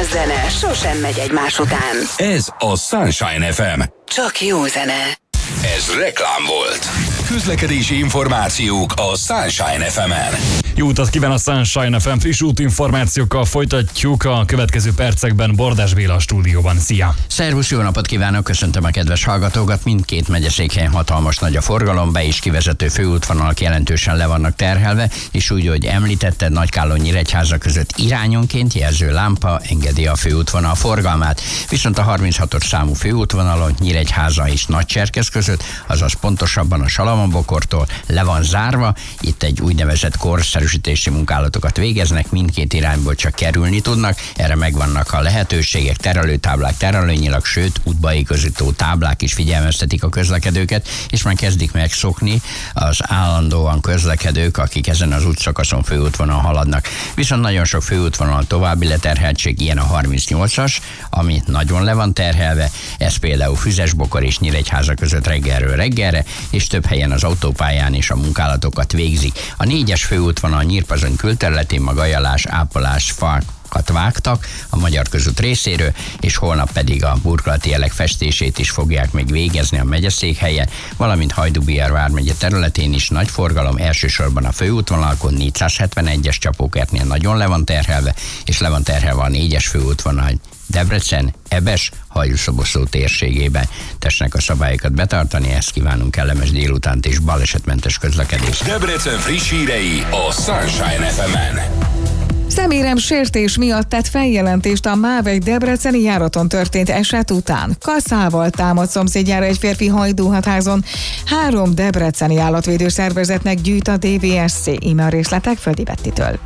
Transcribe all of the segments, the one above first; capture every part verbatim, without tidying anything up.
zene sosem megy egymás után. Ez a Sunshine ef em. Csak jó zene. Ez reklám volt. Közlekedési információk a Sunshine ef emen. Jó utat kíván a Sunshine ef em, friss útinformációkkal folytatjuk a következő percekben. Bordás Béla a stúdióban. Szia! Szervusz, jó napot kívánok, köszöntöm a kedves hallgatókat. Mindkét megyeszékhelyen hatalmas nagy a forgalom, be- és kivezető főútvonalak jelentősen le vannak terhelve, és úgy, hogy említetted, Nagykálló-Nyíregyháza között irányonként jelző lámpa engedi a főútvonal forgalmát. Viszont a harminchatos számú főútvonalon Nyíregyháza és Nagycserkesz között, azaz pontosabban a Salamon-bokortól le van zárva. Itt egy úgynevezett korszerűsítési munkálatokat végeznek, mindkét irányból csak kerülni tudnak, erre megvannak a lehetőségek, terelőtáblák, terelőnyilag, sőt útbaigazító táblák is figyelmeztetik a közlekedőket, és már kezdik megszokni az állandóan közlekedők, akik ezen az útszakaszon főútvonalon haladnak. Viszont nagyon sok főútvonalon további leterheltség, ilyen a harmincnyolcas, ami nagyon le van terhelve, ez például Füzesbokor és Nyíregyháza között reggelről reggelre, és több helyen az autópályán is a munkálatokat végzik. A négyes főútvonal Nyírpazony külterületén Magajallás, Ápolás, Falkat vágtak a Magyar Közút részéről, és holnap pedig a burkolati jelek festését is fogják még végezni a megyeszékhelyen, valamint Hajdú-Bihar vármegye területén is nagy forgalom, elsősorban a főútvonalakon négyszázhetvenegyes Csapókertnél nagyon le van terhelve, és le van terhelve a négyes főútvonal Debrecen, Ebes, Hajdú-Szoboszló térségében. Tessenek a szabályokat betartani, ezt kívánunk, kellemes délutánt és balesetmentes közlekedést. Debrecen friss hírei a Sunshine ef emen. Szemérem sértés miatt tett feljelentést a MÁV egy debreceni járaton történt eset után. Kaszával támad szomszédjára egy férfi Hajdúhatházon. Három debreceni állatvédő szervezetnek gyűjt a dé vé es cé. Íme a részletek Földi Bettitől.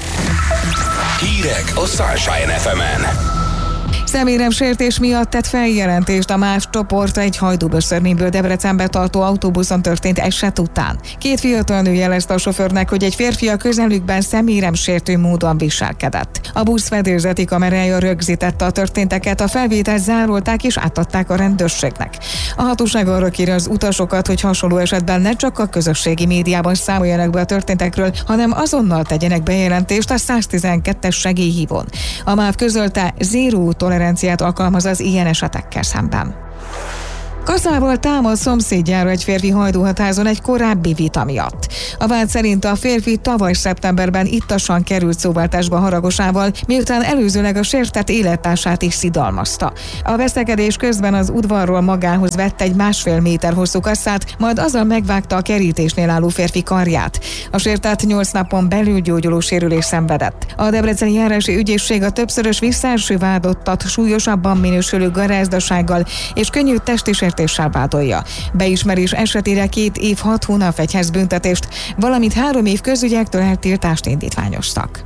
Hírek a Sunshine ef emen. Szemérem sértés miatt tett feljelentést a MÁV csoport egy Hajdú-Böszörnéből Debrecenbe tartó autóbuszon történt eset után. Két fiatal nő jelezte a sofőrnek, hogy egy férfi a közelükben szemérem sértő módon viselkedett. A busz fedélzeti kamerája rögzítette a történteket, a felvételt zárolták és átadták a rendőrségnek. A hatóság arra kéri az utasokat, hogy hasonló esetben ne csak a közösségi médiában számoljanak be a történtekről, hanem azonnal tegyenek bejelentést a száztizenkettes segélyhívón. A MÁV közölte, zéró toleranciát alkalmaz az ilyen esetekkel szemben. Kaszával támad szomszédjára egy férfi Hajdúhatházon egy korábbi vita miatt. A vád szerint a férfi tavaly szeptemberben ittasan került szóváltásba haragosával, miután előzőleg a sértett élettársát is szidalmazta. A veszekedés közben az udvarról magához vett egy másfél méter hosszú kasszát, majd azzal megvágta a kerítésnél álló férfi karját. A sértett nyolc napon belül gyógyuló sérülés szenvedett. A debreceni járási ügyészség a többszörös visszaeső vádottat súlyosabban minősülő garázdasággal és könnyű testi sértéssel vádolja. Beismerés esetére két év hat hónap fegyhezbüntetést, valamint három év közügyektől eltiltást indítványoztak.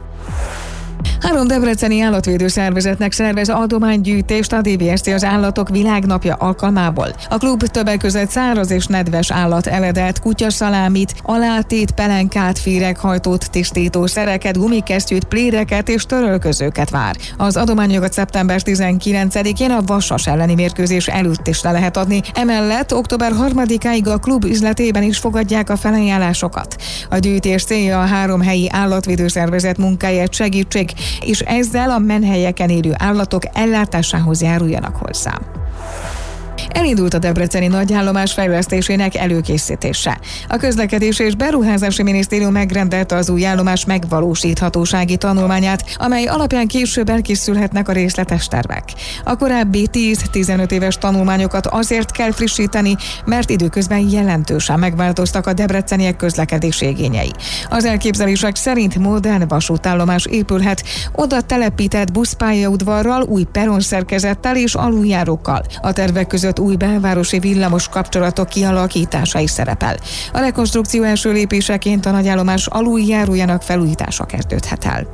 Három debreceni állatvédő szervezetnek szervez adománygyűjtést a dé vé es cé az Állatok Világnapja alkalmából. A klub többek között száraz és nedves állat eledelt, kutyaszalámit, alátét, pelenkát, féreghajtót, tisztító szereket, gumikesztyűt, plédeket és törölközőket vár. Az adományokat szeptember tizenkilencedikén a Vasas elleni mérkőzés előtt is le lehet adni. Emellett október harmadikáig a klub üzletében is fogadják a felajánlásokat. A gyűjtés célja a három helyi állatvédő szervezet munkáját segítség, és ezzel a menhelyeken élő állatok ellátásához járuljanak hozzá. Elindult a debreceni nagyállomás fejlesztésének előkészítése. A Közlekedési és Beruházási Minisztérium megrendelte az új állomás megvalósíthatósági tanulmányát, amely alapján később elkészülhetnek a részletes tervek. A korábbi tíz-tizenöt éves tanulmányokat azért kell frissíteni, mert időközben jelentősen megváltoztak a debreceniek közlekedési igényei. Az elképzelések szerint modern vasútállomás épülhet, oda telepített buszpályaudvarral, új peronszerkezettel és aluljárókkal. A tervek között új belvárosi villamos kapcsolatok kialakítása is szerepel. A rekonstrukció első lépéseként a nagyállomás aluljárójának felújítása kezdődhet el.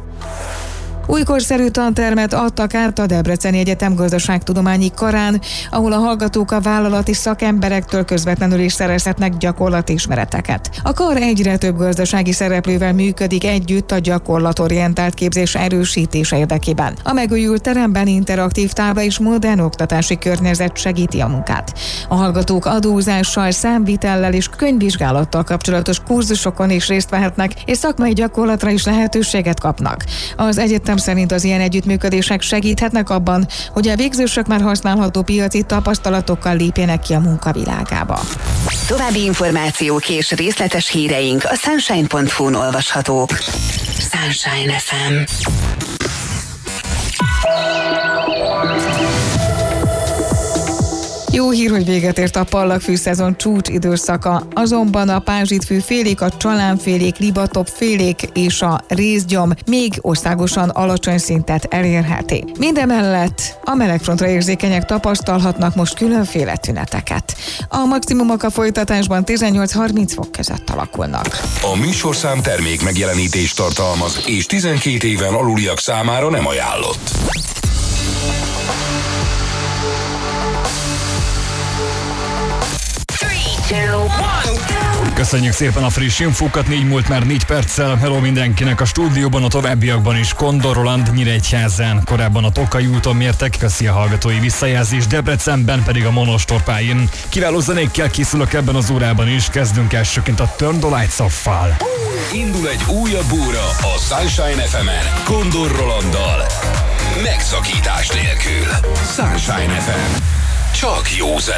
Új korszerű tantermet adtak át a Debreceni Egyetem gazdaságtudományi karán, ahol a hallgatók a vállalati szakemberektől közvetlenül is szerezhetnek gyakorlati ismereteket. A kar egyre több gazdasági szereplővel működik együtt a gyakorlatorientált képzés erősítése érdekében. A megújult teremben interaktív tábla és modern oktatási környezet segíti a munkát. A hallgatók adózással, számvitellel és könyvvizsgálattal kapcsolatos kurzusokon is részt vehetnek, és szakmai gyakorlatra is lehetőséget kapnak. Az egyetem szerint az ilyen együttműködések segíthetnek abban, hogy a végzősök már használható piaci tapasztalatokkal lépjenek ki a munkavilágába. További információk és részletes híreink a sunshine pont hu-n olvashatók. Sunshine ef em. Jó hír, hogy véget ért a pallagfű szezon csúcs időszaka, azonban a pázsitfű félék, a csalánfélék, libatopfélék és a rézgyom még országosan alacsony szintet elérheti. Mindemellett a melegfrontra érzékenyek tapasztalhatnak most különféle tüneteket. A maximumok a folytatásban tizennyolc-harminc fok között alakulnak. A műsorszám termék megjelenítést tartalmaz, és tizenkét éven aluliak számára nem ajánlott. Köszönjük szépen a friss infókat, négy múlt már négy perccel. Hello mindenkinek a stúdióban, a továbbiakban is Kondor Roland Nyíregyházán. Korábban a Tokai úton mértek, köszi a hallgatói visszajelzés, Debrecenben pedig a Monostorpáin. Kiváló zenékkel készülök ebben az órában is, kezdünk elsőként a Turn the Lights Off-val. Indul egy újabb óra a Sunshine ef emen Kondor Rolanddal. Megszakítás nélkül. Sunshine ef em. Csak jó zene.